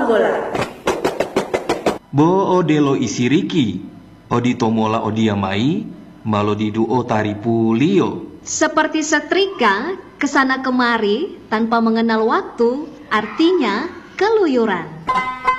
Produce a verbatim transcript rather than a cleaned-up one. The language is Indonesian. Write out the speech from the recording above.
Panggola. Bo odelo isiriki, odi tomola odiamai, malo diduo tari pulio. Seperti setrika, kesana kemari tanpa mengenal waktu, artinya keluyuran.